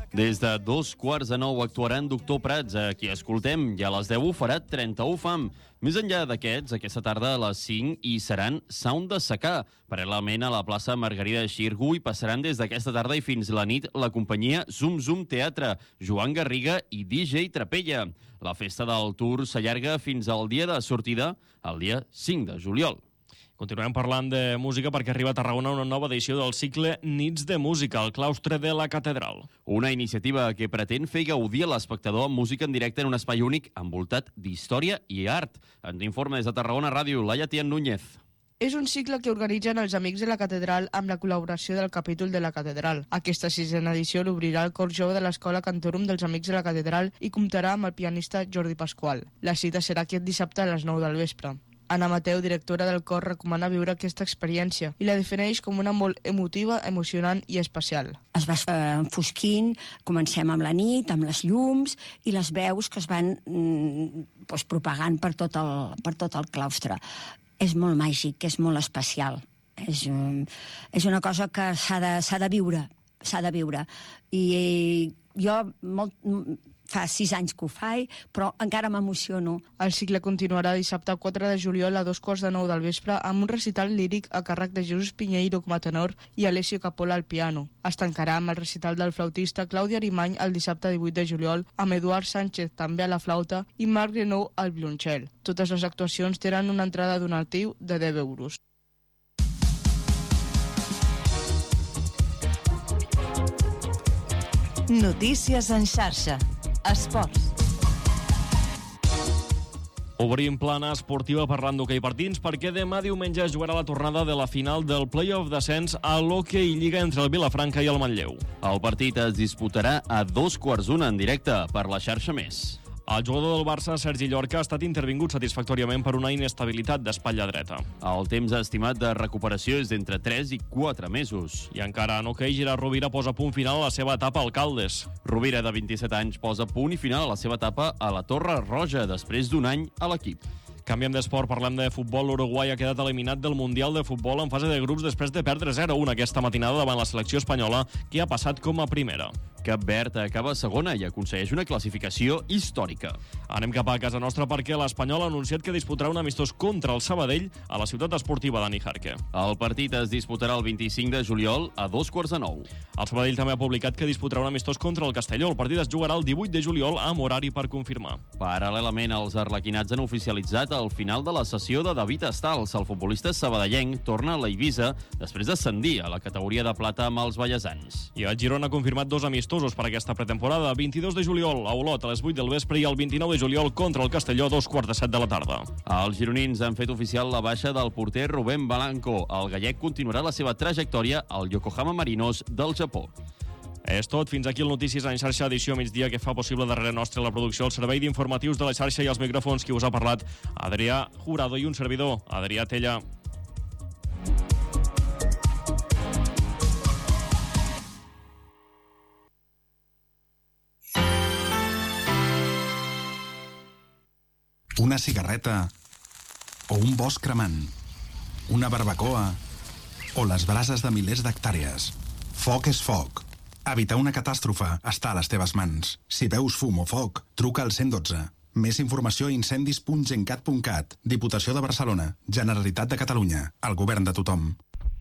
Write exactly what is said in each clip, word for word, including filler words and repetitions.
Des de dos quarts de nou actuaran Doctor Prats, a qui escoltem, i a les deu ho farà trenta-u fam. Més enllà d'aquests, aquesta tarda a les cinc hi seran Sound de Secà. Paral·lelament a la plaça Margarida Xirgu hi passaran des d'aquesta tarda i fins la nit la companyia Zum Zum Teatre, Joan Garriga i D J Trapella. La festa del Tour s'allarga fins al dia de sortida, el dia cinc de juliol. Continuem parlant de música perquè arriba a Tarragona una nova edició del cicle Nits de Música, al claustre de la Catedral. Una iniciativa que pretén fer gaudir a l'espectador amb música en directe en un espai únic envoltat d'història i art. Ens informa des de Tarragona Ràdio, Laia Tian Núñez. És un cicle que organitzen els Amics de la Catedral amb la col·laboració del capítol de la Catedral. Aquesta sisena edició l'obrirà el cor jove de l'Escola Cantorum dels Amics de la Catedral i comptarà amb el pianista Jordi Pasqual. La cita serà aquest dissabte a les nou del vespre. Anna Mateu, directora del cor, recomana viure aquesta experiència i la defineix com una molt emotiva, emocionant i especial. Es va eh, enfosquint, comencem amb la nit, amb les llums i les veus que es van mm, pues, propagant per tot, el, per tot el claustre. És molt màgic, és molt especial. És, um, és una cosa que s'ha de, s'ha de viure, s'ha de viure. I, i jo molt... fa sis anys que ho faig, però encara m'emociono. El cicle continuarà dissabte quatre de juliol a dos quarts de nou del vespre amb un recital líric a càrrec de Jesús Piñeiro com a tenor i Alessio Capola al piano. Es tancarà amb el recital del flautista Clàudia Arimany el dissabte divuit de juliol, amb Eduard Sánchez també a la flauta i Marc Renou al violoncel. Totes les actuacions tenen una entrada donatiu de deu euros. Notícies en xarxa. Esports. Obrim plana esportiva parlant d'hoquei patins perquè demà diumenge es jugarà la tornada de la final del play-off d'ascens a l'Hockey Lliga entre el Vilafranca i el Manlleu. El partit es disputarà a dos quarts una en directe per la xarxa Més. El jugador del Barça, Sergi Llorca, ha estat intervingut satisfactòriament per una inestabilitat d'espatlla dreta. El temps estimat de recuperació és d'entre tres i quatre mesos. I encara en hoquei, Gerard Rovira posa punt final a la seva etapa al Caldes. Rovira, de vint-i-set anys, posa punt i final a la seva etapa a la Torre Roja després d'un any a l'equip. Canviem d'esport, parlem de futbol. L'Uruguai ha quedat eliminat del Mundial de Futbol en fase de grups després de perdre zero a un aquesta matinada davant la selecció espanyola, que ha passat com a primera. Cap Verd acaba segona i aconsegueix una classificació històrica. Anem cap a casa nostra perquè l'Espanyol ha anunciat que disputarà un amistós contra el Sabadell a la ciutat esportiva Dani Jarque. El partit es disputarà el vint-i-cinc de juliol a dos quarts de nou. El Sabadell també ha publicat que disputarà un amistós contra el Castelló. El partit es jugarà el divuit de juliol amb horari per confirmar. Paral·lelament, els arlequinats han oficialitzat el final de la sessió de David Estals. El futbolista sabadellenc torna a l'Eivissa després d'ascendir a la categoria de plata amb els ballesans. I el Girona ha confirmat dos amistosos per aquesta pretemporada. vint-i-dos de juliol a Olot a les vuit del vespre i el vint-i-nou de juliol contra el Castelló a dos quarts de set de la tarda. Els gironins han fet oficial la baixa del porter Rubén Blanco. El gallec continuarà la seva trajectòria al Yokohama Marinos del Japó. És tot. Fins aquí el Notícies en xarxa, edició migdia, que fa possible darrere nostre la producció, el servei d'informatius de la xarxa i els micròfons qui us ha parlat, Adrià Jurado, i un servidor, Adrià Tella. Una cigarreta o un bosc cremant, una barbacoa o les brases de milers d'hectàrees. Foc és foc. Evitar una catàstrofe està a les teves mans. Si veus fum o foc, truca al cent dotze. Més informació a incendis punt gencat punt cat. Diputació de Barcelona. Generalitat de Catalunya. El govern de tothom.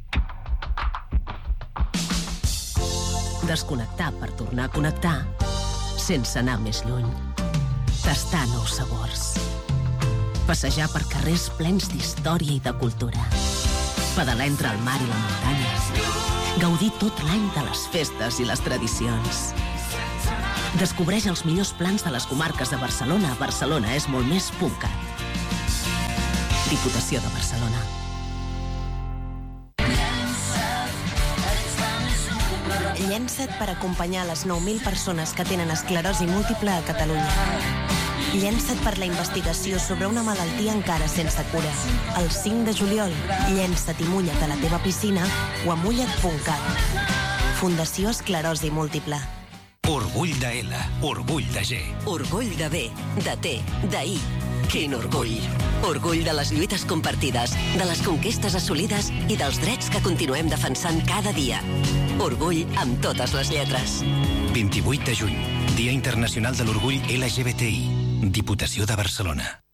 Desconnectar per tornar a connectar sense anar més lluny. Tastar nous sabors. Passejar per carrers plens d'història i de cultura. Pedalar entre el mar i la muntanya. Gaudir tot l'any de les festes i les tradicions. Descobreix els millors plans de les comarques de Barcelona. Barcelona és molt més punt cat. Diputació de Barcelona. Llença't per acompanyar les nou mil persones que tenen esclerosi múltiple a Catalunya. Llença't per la investigació sobre una malaltia encara sense cura. El cinc de juliol, llença't i mulla't a la teva piscina o a mulla't punt cat. Fundació Esclerosi Múltiple. Orgull de L, orgull de G. Orgull de B, de T, de I. Quin orgull! Orgull de les lluites compartides, de les conquestes assolides i dels drets que continuem defensant cada dia. Orgull amb totes les lletres. vint-i-vuit de juny, Dia Internacional de l'Orgull L G B T I. Diputació de Barcelona.